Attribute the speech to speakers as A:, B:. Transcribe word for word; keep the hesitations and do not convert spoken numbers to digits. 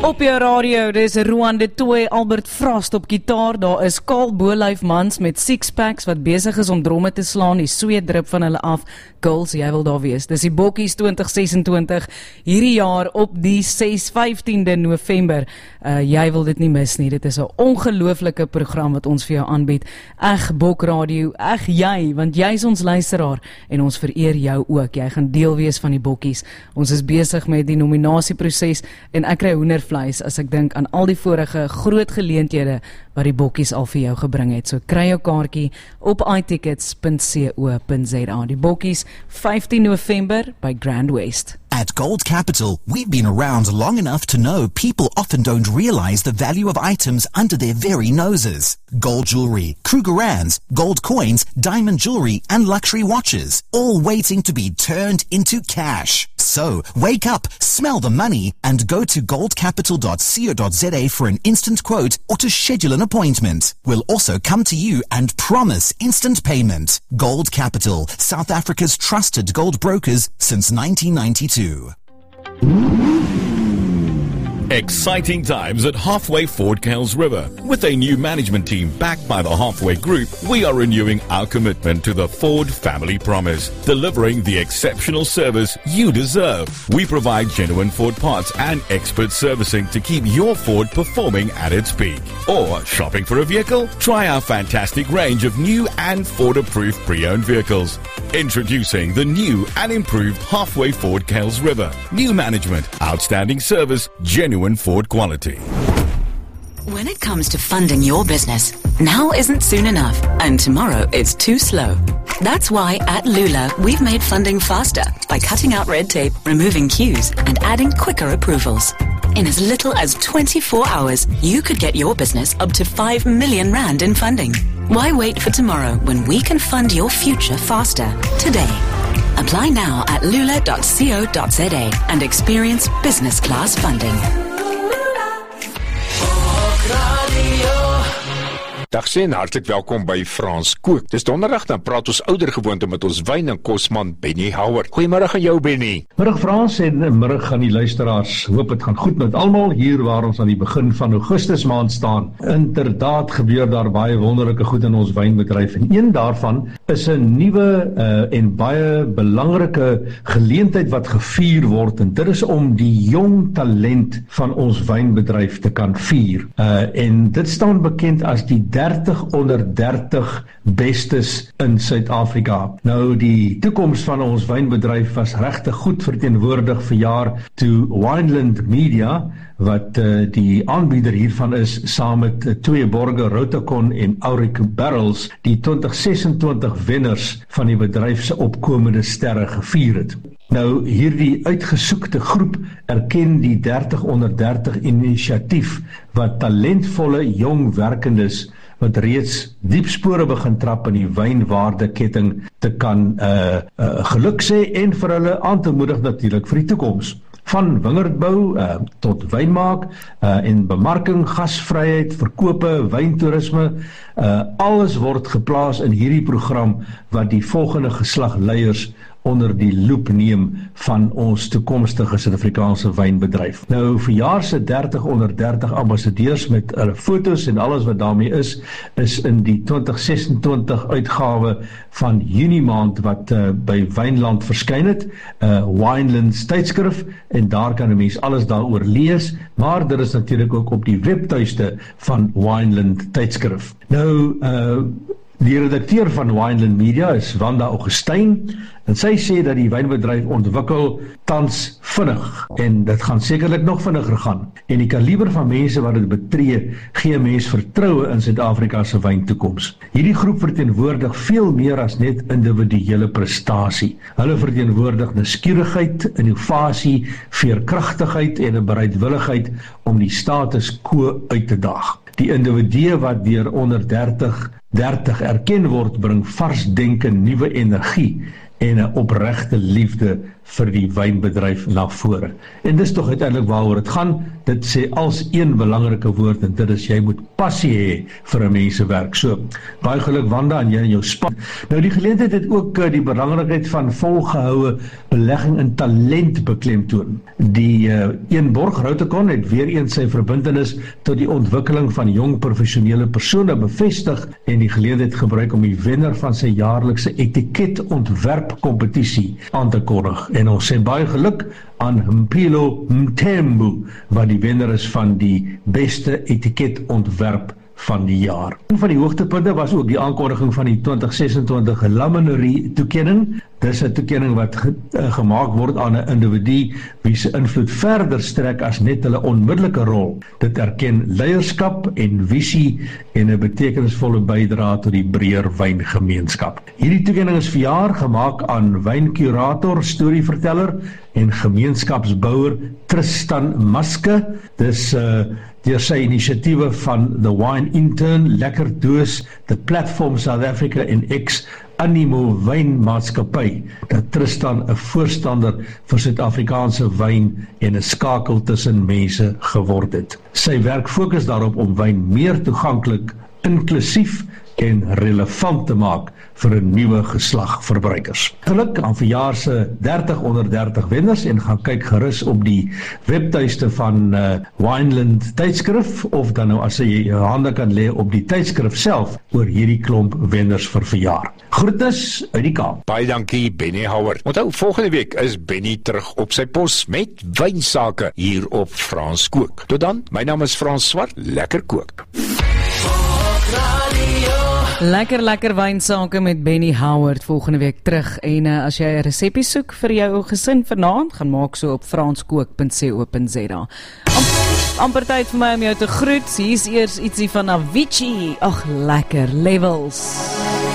A: Op jou radio, dis Roan de Tooy, Albert Frost op gitaar, daar is Karl Bolyfmans met six-packs wat besig is om dromme te slaan, die sweet drip van hulle af. Girls, jy wil daar wees. Dis die Bokkies twintig sesentwintig, hierdie jaar op die ses vyftiende November. Uh, jy wil dit nie mis nie, dit is 'n ongelooflike program wat ons vir jou aanbied. Eg Bok Radio, eg jy, want jy is ons luisteraar en ons vereer jou ook. Jy gaan deel wees van die Bokkies. Ons is besig met die nominasieproses en ek kry hoendervleis as ek dink aan al die vorige groot geleenthede wat die Bokkies al vir jou gebring het. So kry jou kaartjie op i tickets punt co punt za. Die Bokkies vyftien November by Grand West.
B: At Gold Capital, we've been around long enough to know people often don't realize the value of items under their very noses. Gold jewelry, Krugerrands, gold coins, diamond jewelry, and luxury watches, all waiting to be turned into cash. So, wake up, smell the money, and go to gold capital dot co dot za for an instant quote or to schedule an appointment. We'll also come to you and promise instant payment. Gold Capital, South Africa's trusted gold brokers since nineteen ninety-two.
C: Exciting times at Halfway Ford Kuils River. With a new management team backed by the Halfway Group, we are renewing our commitment to the Ford family promise, delivering the exceptional service you deserve. We provide genuine Ford parts and expert servicing to keep your Ford performing at its peak. Or shopping for a vehicle? Try our fantastic range of new and Ford-approved pre-owned vehicles. Introducing the new and improved Halfway Ford Kuils River. New management, outstanding service, genuine Ford quality.
D: When it comes to funding your business, now isn't soon enough, and tomorrow is too slow. That's why at Lula, we've made funding faster by cutting out red tape, removing queues, and adding quicker approvals. In as little as twenty-four hours, you could get your business up to five million rand in funding. Why wait for tomorrow when we can fund your future faster today? Apply now at lula dot co dot za and experience business class funding.
E: Dag sê en hartlik welkom by Frans Kook. Dis donderdag, dan praat ons oudergewoonte met ons wyn- en kosman Benny Howard. Goeiemôre aan jou, Benny.
F: Middag Frans en middag aan die luisteraars. Hoop dit gaan goed met almal hier waar ons aan die begin van Augustus maand staan. Inderdaad gebeur daar baie wonderlike goed in ons wynbedryf en een daarvan is 'n nuwe uh, en baie belangrike geleentheid wat gevier word en dit is om die jong talent van ons wynbedryf te kan vier. Uh, en dit staan bekend as die dertig onder dertig bestes in Suid-Afrika. Nou die toekoms van ons wynbedryf was regtig goed verteenwoordig verjaar toe Wineland Media wat uh, die aanbieder hiervan is saam met uh, twee borge Rotacon en Auric Barrels die twintig sesentwintig wenners van die bedryf se opkomende sterre gevier het. Nou hierdie uitgesoekte groep erken die dertig onder dertig inisiatief wat talentvolle jong werkendes wat reeds diep spore begin trap in die wynwaardeketting te kan uh, uh, geluk sê en vir hulle aan te moedig natuurlik vir die toekoms. Van wingerdbou uh, tot wynmaak uh, en bemarking, gasvryheid, verkope, wyntoerisme, uh, alles word geplaas in hierdie program wat die volgende geslag leiers onder die loep neem van ons toekomstige Suid-Afrikaanse wynbedryf. Nou verjaar se dertig onder dertig ambassadeurs met hulle fotos en alles wat daarmee is, is in die twintig sesentwintig uitgawe van Junie maand wat uh, by Wynland verskyn het, uh, Winelands tydskrif, en daar kan 'n mens alles daaroor lees, maar dit is natuurlik ook op die webtuiste van Wineland tydskrif. Nou, uh, die redakteur van Wineland Media is Wanda Augustyn en sy sê dat die wynbedryf ontwikkel tans vinnig en dit gaan sekerlik nog vinniger gaan. En die kaliber van mense wat dit betree, gee mense vertroue in Suid-Afrika se wyntoekoms. Hierdie groep verteenwoordig veel meer as net individuele prestasie. Hulle verteenwoordig nuuskierigheid, innovasie, veerkragtigheid en 'n bereidwilligheid om die status quo uit te daag. Die individue wat deur onder dertig dertig erken word, bring vars denke, nuwe energie en 'n opregte liefde vir die wynbedryf na vore. En dis tog uiteindelik waaroor dit gaan. Dit sê als een belangrike woord en dit is jy moet passie hê vir 'n mensewerk. So, baie geluk Wanda en jy en jou span. Nou die geleentheid het ook uh, die belangrikheid van volgehoue belegging in talent beklemtoon. Die uh, Eenborg Routekon het weer eens sy verbintenis tot die ontwikkeling van jong professionele persone bevestig en die geleentheid gebruik om die wenner van sy jaarlikse etiketontwerpkompetisie aan te kondig. En ons sê baie geluk aan Mpilo Mthembu, wat die wenner is van die beste etiketontwerp van die jaar. Een van die hoogtepunte was ook die aankondiging van die twintig sesentwintig Luminary toekenning. Dis 'n toekenning wat ge, uh, gemaak word aan 'n individu wie se invloed verder strek as net hulle onmiddellike rol. Dit erken leierskap en visie en 'n betekenisvolle bydrae tot die breër wyngemeenskap. Hierdie toekenning is verjaar gemaak aan wynkurator, storieverteller en gemeenskapsbouer Tristan Maske. Dis uh, deur sy inisiatiewe van The Wine Intern, Lekker Doos, The Platform South Africa en X Animo Wynmaatskappy, dat Tristan 'n voorstander vir Suid-Afrikaanse wyn en 'n skakel tussen mense geword het. Sy werk fokus daarop om wyn meer toeganklik, inklusief en relevant te maak vir 'n nuwe geslag verbruikers. Geluk aan verjaar se dertig onder dertig wenners en gaan kyk gerus op die webtuiste van uh, Wineland tydskrif of dan nou as jy jou hande kan lê op die tydskrif self oor hierdie klomp wenners vir verjaar. Groetes uit die Kaap.
E: Baie dankie Benny Howard. Onthou, volgende week is Benny terug op sy pos met wynsake hier op Frans Kook. Tot dan, my naam is Frans Swart, lekker kook.
A: Lekker, lekker wynsake met Benny Howard volgende week terug. En uh, as jy 'n resepie soek vir jou gesin vanaand, gaan maak so op franskook punt co punt za. Am, amper tyd vir my om jou te groet. Hier is eers ietsie van Avicii. Ag, lekker, Levels.